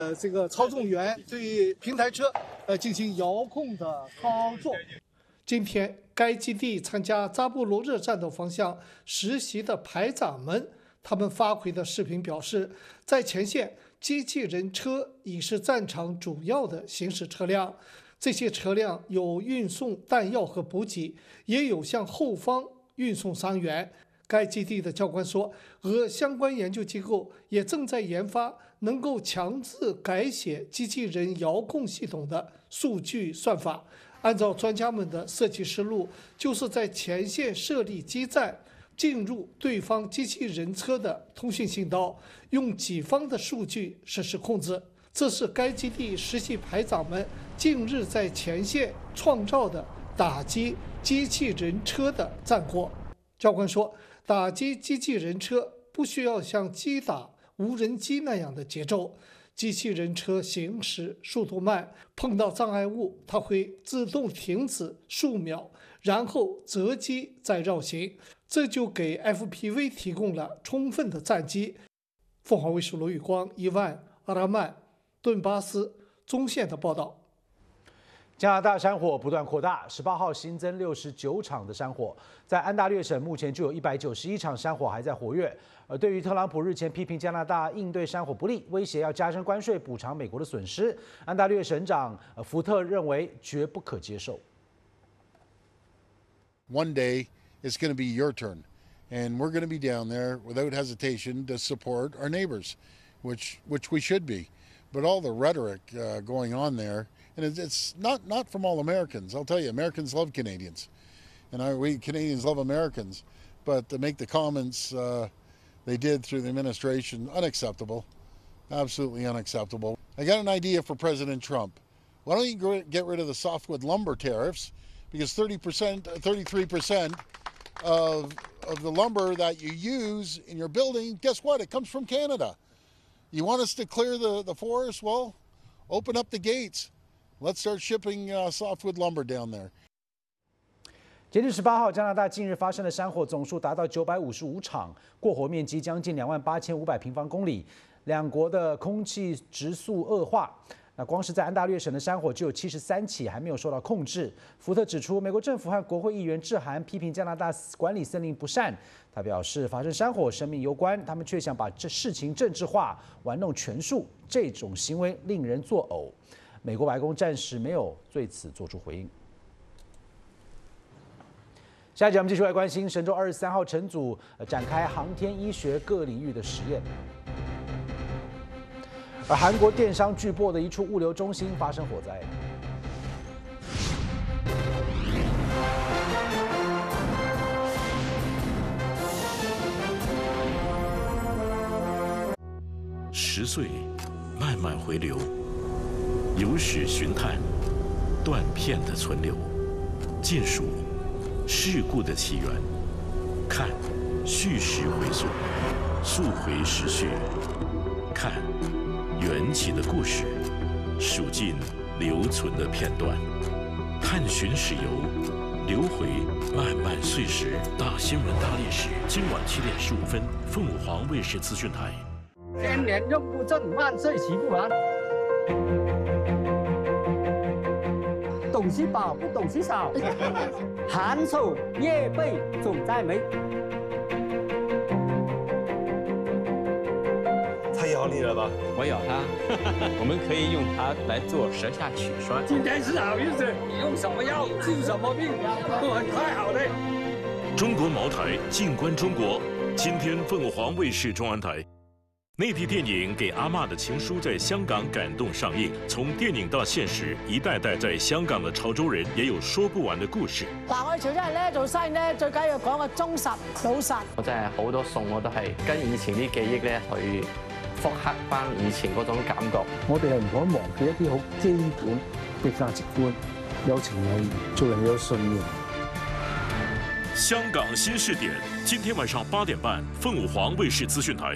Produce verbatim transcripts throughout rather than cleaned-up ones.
呃，这个操纵员对平台车呃进行遥控的操作。今天，该基地参加扎波罗热战斗方向实习的排长们，他们发回的视频表示，在前线，机器人车已是战场主要的行驶车辆。这些车辆有运送弹药和补给，也有向后方运送伤员。该基地的教官说，俄相关研究机构也正在研发能够强制改写机器人遥控系统的数据算法。按照专家们的设计思路，就是在前线设立基站，进入对方机器人车的通讯信道，用己方的数据实施控制。这是该基地实习排长们近日在前线创造的打击机器人车的战果。教官说，打击机器人车不需要像击打无人机那样的节奏，机器人车行驶速度慢，碰到障碍物，它会自动停止数秒，然后择机再绕行，这就给 F P V 提供了充分的战机。凤凰卫视罗宇光、伊万、阿拉曼、顿巴斯中线的报道。 加拿大山火不断扩大，十八号新增六十九场的山火，在安大略省目前就有一百九十一场山火还在活跃。而对于特朗普日前批评加拿大应对山火不力，威胁要加征关税补偿美国的损失，安大略省长福特认为绝不可接受。 One day it's going to be your turn, and we're going to be down there without hesitation to support our neighbors, which which we should be. But all the rhetoric uh, going on there, and it's, it's not not from all Americans. I'll tell you, Americans love Canadians, and I, we Canadians love Americans. But to make the comments uh, they did through the administration, unacceptable, absolutely unacceptable. I got an idea for President Trump. Why don't you get rid of the softwood lumber tariffs? Because thirty percent, thirty-three percent of of the lumber that you use in your building, guess what? It comes from Canada. You want us to clear the, the forest? Well, open up the gates. Let's start shipping uh, softwood lumber down there. 截至十八号，加拿大近日发生的山火总数达到九百五十五场，过火面积将近两万八千五百平方公里，两国的空气直速恶化。那光是在安大略省的山火就有七十三起还没有受到控制。福特指出，美国政府和国会议员致函批评加拿大管理森林不善。他表示，发生山火生命攸关，他们却想把这事情政治化，玩弄权术，这种行为令人作呕。美国白宫暂时没有对此做出回应。下一节我们继续来关心神舟二十三号乘组展开航天医学各领域的实验。而韩国电商巨擘的一处物流中心发生火灾。 十岁，慢慢回流，有史寻探，断片的存留，见数事故的起源，看叙事回溯，溯回时序，看缘起的故事，数尽留存的片段，探寻史游，流回漫漫岁时。大新闻大历史，今晚七点十五分，凤凰卫视资讯台。 千年人不正，万岁齐不完。懂其宝，不懂其少。寒丑夜背总在眉。 太咬你了吧？ 我咬它，我们可以用它来做舌下取栓。 今天是好日子，你用什么药治什么病，都很快好的。 中国茅台，静观中国。今天凤凰卫视中文台。内地电影《给阿嬷的情书》在香港感动上映，從電影到現實，一代代在香港嘅潮州人也有說不完嘅故事。 嗱，我哋潮州人咧做生意咧，最緊要講個忠實老實。 我真係好多餸我都係跟以前啲記憶咧去復刻翻以前嗰種感覺。 我哋係唔可以忘記一啲好基本嘅價值觀，有情有義，做人有信念。 香港新視點，今天晚上八點半，鳳凰衛視資訊台。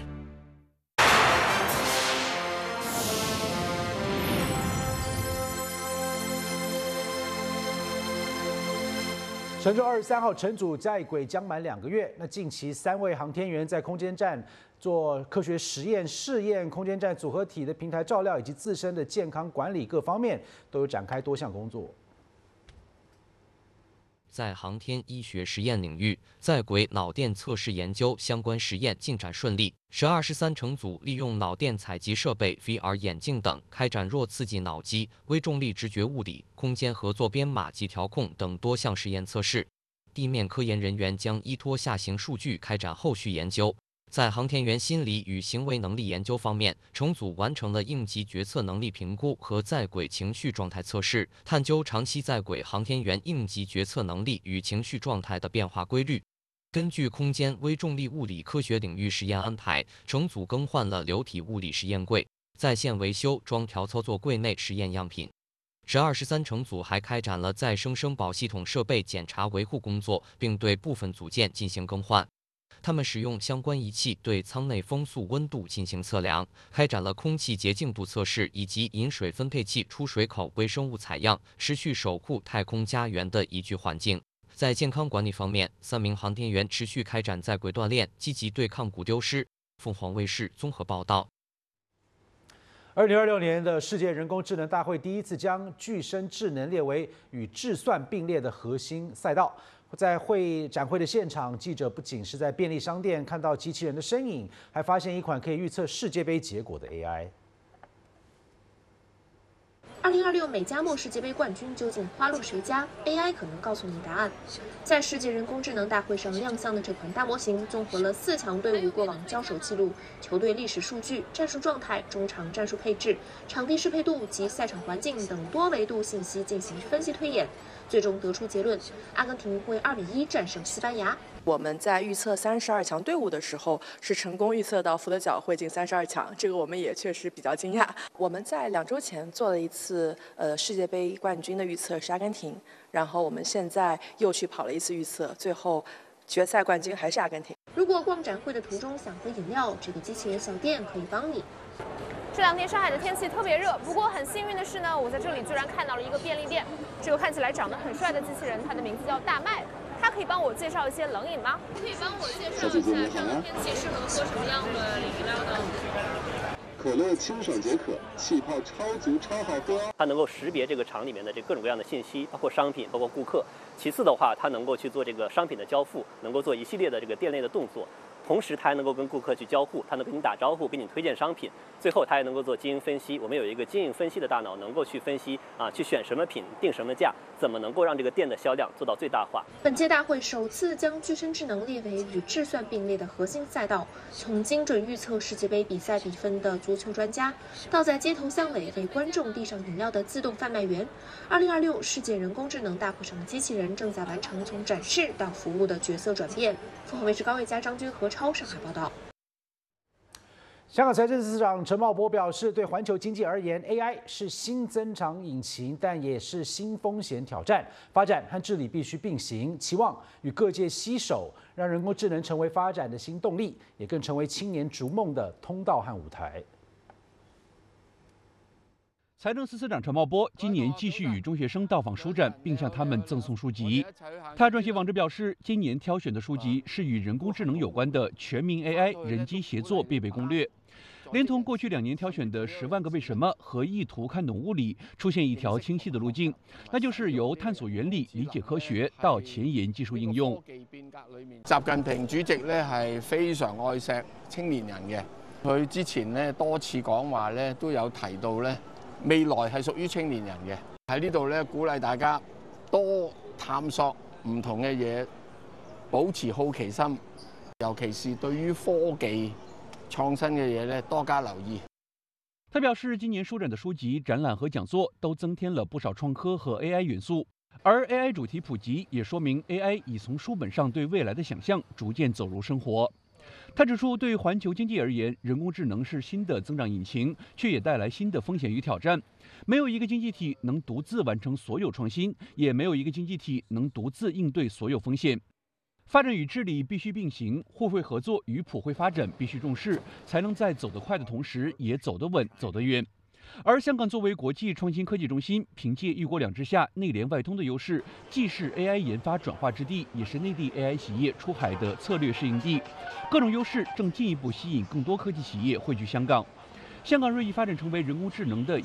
神舟二十三号乘组在轨将满两个月，那近期三位航天员在空间站做科学实验、试验空间站组合体的平台照料，以及自身的健康管理各方面，都有展开多项工作。 在航天医学实验领域，在轨脑电测试研究相关实验进展顺利。十二十三乘组利用脑电采集设备、V R 眼镜等，开展弱刺激脑机、微重力直觉物理、空间合作编码及调控等多项实验测试。地面科研人员将依托下行数据开展后续研究。在航天员心理与行为能力研究方面，乘组完成了应急决策能力评估和在轨情绪状态测试，探究长期在轨航天员应急决策能力与情绪状态的变化规律。根据空间微重力物理科学领域实验安排，乘组更换了流体物理实验柜，在线维修装调操作柜内实验样品。十二十三乘组还开展了再生生保系统设备检查维护工作，并对部分组件进行更换。他们使用相关仪器对舱内风速温度进行测量，开展了空气洁净度测试以及饮水分配器出水口微生物采样，持续守护太空家园的宜居环境。在健康管理方面，三名航天员持续开展在轨锻炼，积极对抗骨丢失。凤凰卫视综合报道。 二零二六年的世界人工智能大会第一次将具身智能列为与智算并列的核心赛道。在会展会的现场，记者不仅是在便利商店看到机器人的身影，还发现一款可以预测世界杯结果的 A I。 二零二六美加墨世界杯冠军究竟花落谁家 ？A I 可能告诉你答案。在世界人工智能大会上亮相的这款大模型，综合了四强队伍过往交手记录、球队历史数据、战术状态、中场战术配置、场地适配度及赛场环境等多维度信息进行分析推演，最终得出结论：阿根廷会二比一战胜西班牙。 我们在预测三十二强队伍的时候，是成功预测到福德角会进三十二强，这个我们也确实比较惊讶。我们在两周前做了一次呃世界杯冠军的预测是阿根廷，然后我们现在又去跑了一次预测，最后决赛冠军还是阿根廷。 如果逛展会的途中想喝饮料，这个机器人小店可以帮你。 这两天上海的天气特别热，不过很幸运的是呢，我在这里居然看到了一个便利店。这个看起来长得很帅的机器人，它的名字叫大麦。它可以帮我介绍一些冷饮吗？可以帮我介绍一下这样的天气适合喝什么样的饮料呢？ 可乐清爽解渴，气泡超足超好喝。 它能够识别这个厂里面的这各种各样的信息，包括商品，包括顾客。其次的话，它能够去做这个商品的交付，能够做一系列的这个店内的动作。同时，它还能够跟顾客去交互，它能跟你打招呼，给你推荐商品。最后，它还能够做经营分析。我们有一个经营分析的大脑，能够去分析啊，去选什么品，定什么价，怎么能够让这个店的销量做到最大化。 本届大会首次将具身智能列为与智算并列的核心赛道，从精准预测世界杯比赛比分的足球专家，到在街头巷尾为观众递上饮料的自动贩卖员。二零二六世界人工智能大会上的机器人正在完成从展示到服务的角色转变。凤凰卫视高卫佳、张军、何超上海报道。 香港财政司长陈茂波表示，对环球经济而言 ，A I 是新增长引擎，但也是新风险挑战。发展和治理必须并行，期望与各界携手，让人工智能成为发展的新动力，也更成为青年逐梦的通道和舞台。 财政司司长陈茂波今年继续与中学生到访书展，并向他们赠送书籍。他撰写网志表示，今年挑选的书籍是与人工智能有关的《全民 A I 人机协作必备攻略》，连同过去两年挑选的《十万个为什么》和《意图看懂物理》，出现一条清晰的路径，那就是由探索原理、理解科學到前沿技術應用。 習近平主席咧係非常愛錫青年人嘅，佢之前咧多次講話咧都有提到咧。未來係屬於青年人嘅，喺呢度咧鼓勵大家多探索唔同嘅嘢，保持好奇心，尤其是對於科技創新嘅嘢咧多加留意。 他表示，今年書展的書籍、展覽和講座都增添了不少創科和 A I 元素，而 A I 主題普及也說明 A I 已從書本上對未來的想象逐漸走入生活。他指出，对环球经济而言，人工智能是新的增长引擎，却也带来新的风险与挑战。没有一个经济体能独自完成所有创新，也没有一个经济体能独自应对所有风险。发展与治理必须并行，互惠合作与普惠发展必须重视，才能在走得快的同时，也走得稳、走得远。 而香港作为国际创新科技中心，凭借一国两制下内联外通的优势，既是 A I 研发转化之地，也是内地 A I 企业出海的策略适应地。各种优势正进一步吸引更多科技企业汇聚香港。香港锐意发展成为人工智能的